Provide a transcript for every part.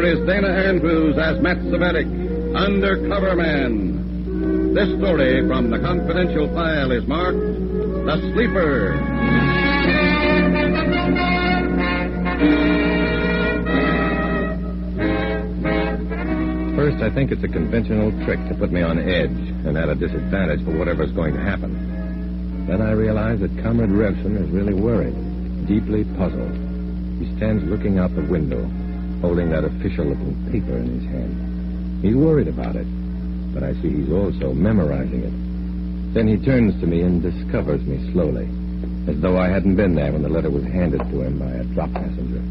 Here is Dana Andrews as Matt Savetic, Undercover Man. This story from the confidential file is marked The Sleeper. First, I think it's a conventional trick to put me on edge and at a disadvantage for whatever's going to happen. Then I realize that Comrade Revson is really worried, deeply puzzled. He stands looking out the window, holding that official-looking paper in his hand. He's worried about it, but I see he's also memorizing it. Then he turns to me and discovers me slowly, as though I hadn't been there when the letter was handed to him by a drop passenger.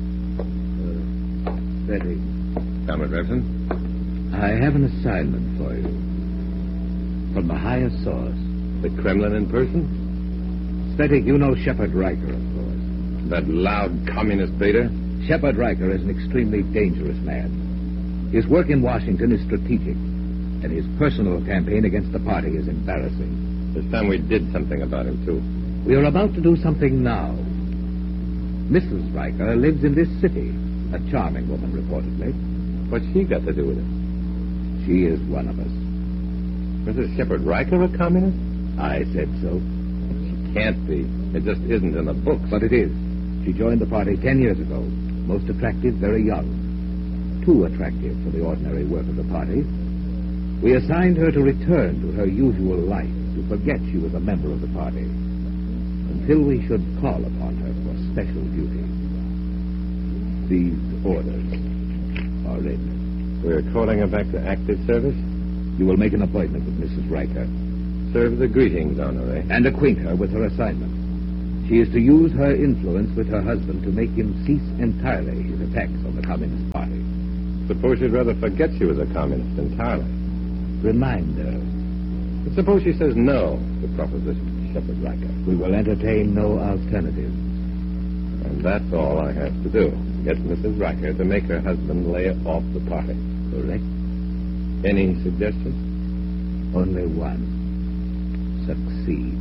Betty. Comrade Revson? I have an assignment for you. From the highest source. The Kremlin in person? Svetic, you know Shepard Riker, of course. That loud communist baiter? Shepard Riker is an extremely dangerous man. His work in Washington is strategic, and his personal campaign against the party is embarrassing. This time we did something about him, too. We are about to do something now. Mrs. Riker lives in this city. A charming woman, reportedly. What's she got to do with it? She is one of us. Mrs. Shepard Riker a communist? I said so. She can't be. It just isn't in the books. But it is. She joined the party 10 years ago. Most attractive, very young. Too attractive for the ordinary work of the party. We assigned her to return to her usual life, to forget she was a member of the party, until we should call upon her for special duty. These orders are written. We're calling her back to active service? You will make an appointment with Mrs. Riker. Serve the greetings on her, eh? And acquaint her with her assignment. She is to use her influence with her husband to make him cease entirely his attacks on the Communist Party. Suppose she'd rather forget she was a communist entirely. Remind her. But suppose she says no to the proposition to Shepard Riker. We will entertain no alternatives. And that's all I have to do. Get Mrs. Riker to make her husband lay off the party. Correct. Any suggestions? Only one. Succeed.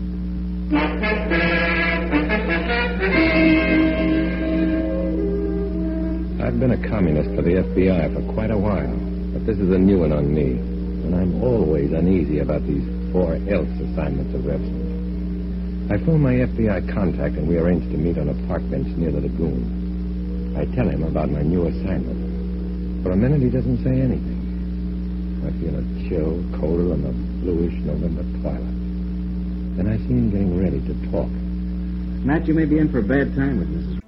I've been a communist for the FBI for quite a while, but this is a new one on me, and I'm always uneasy about these 4-else assignments of Revson. I phone my FBI contact, and we arrange to meet on a park bench near the lagoon. I tell him about my new assignment. For a minute, he doesn't say anything. I feel a chill colder than the bluish November twilight. Then I see him getting ready to talk. Matt, you may be in for a bad time with Mrs.